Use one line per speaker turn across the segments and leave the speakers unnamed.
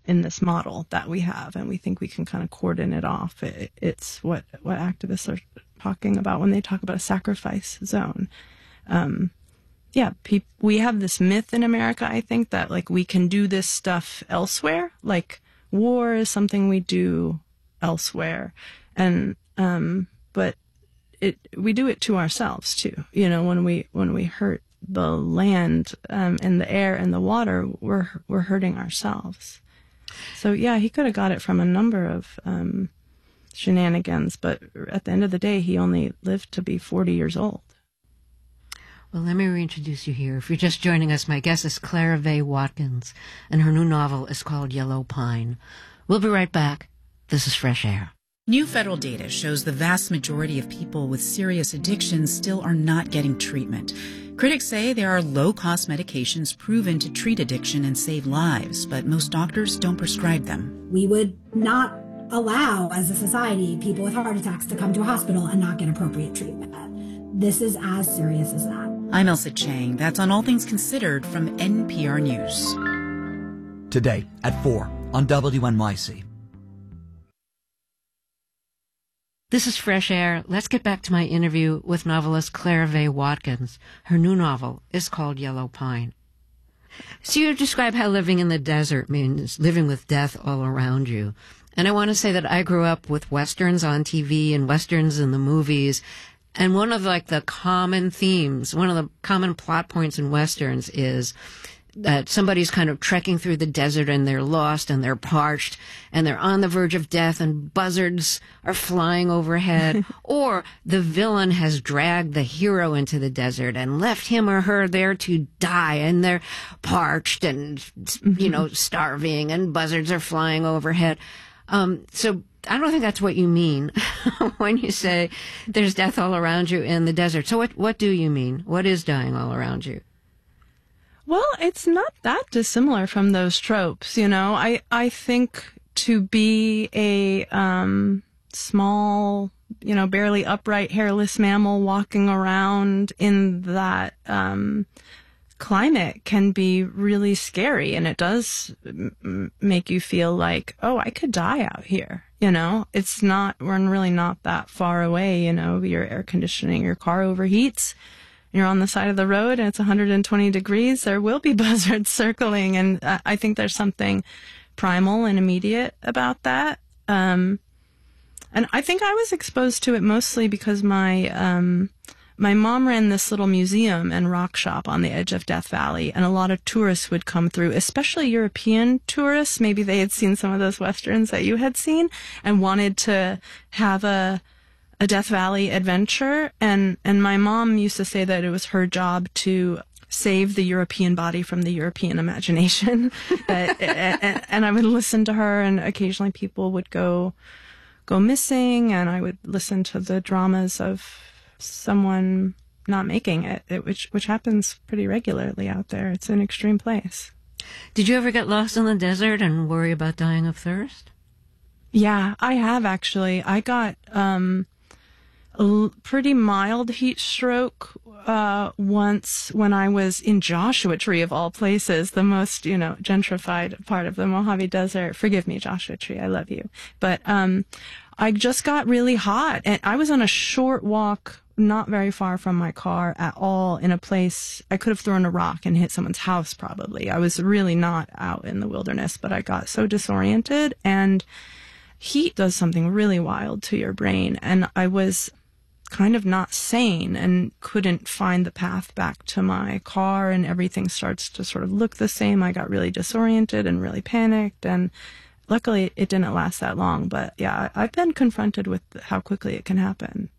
in this model that we have, and we think we can kind of cordon it off. It's what activists are talking about when they talk about a sacrifice zone. We have this myth in America, I think, that like we can do this stuff elsewhere. Like war is something we do elsewhere, and but we do it to ourselves too. You know, when we hurt the land and the air and the water, we're hurting ourselves. So yeah, he could have got it from a number of shenanigans, but at the end of the day, he only lived to be 40 years old.
Well, let me reintroduce you here. If you're just joining us, my guest is Clara Vaye Watkins, and her new novel is called Yellow Pine. We'll be right back. This is Fresh Air.
New federal data shows the vast majority of people with serious addictions still are not getting treatment. Critics say there are low-cost medications proven to treat addiction and save lives, but most doctors don't prescribe them.
We would not allow, as a society, people with heart attacks to come to a hospital and not get appropriate treatment. This is as serious as that.
I'm Elsa Chang. That's on All Things Considered from NPR News.
Today at 4 on WNYC.
This is Fresh Air. Let's get back to my interview with novelist Clara Vaye Watkins. Her new novel is called Yellow Pine. So you describe how living in the desert means living with death all around you. And I want to say that I grew up with Westerns on TV and Westerns in the movies. And one of like the common themes, one of the common plot points in Westerns is that somebody's kind of trekking through the desert and they're lost and they're parched and they're on the verge of death and buzzards are flying overhead. Or the villain has dragged the hero into the desert and left him or her there to die, and they're parched and, you know, starving, and buzzards are flying overhead. So I don't think that's what you mean when you say there's death all around you in the desert. So what do you mean? What is dying all around you?
Well, it's not that dissimilar from those tropes, you know. I think to be a small, you know, barely upright, hairless mammal walking around in that climate can be really scary, and it does make you feel like, oh, I could die out here. You know, we're really not that far away. You know, your air conditioning, your car overheats, you're on the side of the road and it's 120 degrees. There will be buzzards circling. And I think there's something primal and immediate about that. And I think I was exposed to it mostly because my mom ran this little museum and rock shop on the edge of Death Valley, and a lot of tourists would come through, especially European tourists. Maybe they had seen some of those Westerns that you had seen and wanted to have a Death Valley adventure. And my mom used to say that it was her job to save the European body from the European imagination. And I would listen to her, and occasionally people would go missing, and I would listen to the dramas of someone not making it, which happens pretty regularly out there. It's an extreme place.
Did you ever get lost in the desert and worry about dying of thirst?
Yeah, I have actually. I got a pretty mild heat stroke once when I was in Joshua Tree, of all places, the most, you know, gentrified part of the Mojave Desert. Forgive me, Joshua Tree, I love you. But I just got really hot, and I was on a short walk not very far from my car at all, in a place I could have thrown a rock and hit someone's house probably. I was really not out in the wilderness, but I got so disoriented, and heat does something really wild to your brain. And I was kind of not sane and couldn't find the path back to my car, and everything starts to sort of look the same. I got really disoriented and really panicked, and luckily it didn't last that long. But yeah, I've been confronted with how quickly it can happen.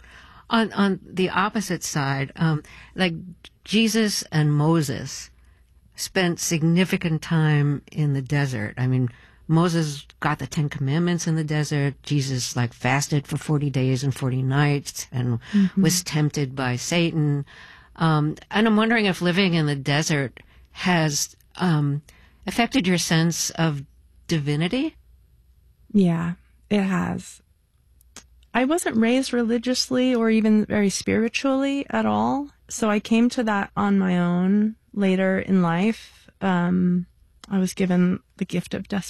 On the opposite side, like Jesus and Moses spent significant time in the desert. I mean, Moses got the 10 Commandments in the desert. Jesus like fasted for 40 days and 40 nights and was tempted by Satan. And I'm wondering if living in the desert has affected your sense of divinity?
Yeah, it has. I wasn't raised religiously or even very spiritually at all, so I came to that on my own later in life. I was given the gift of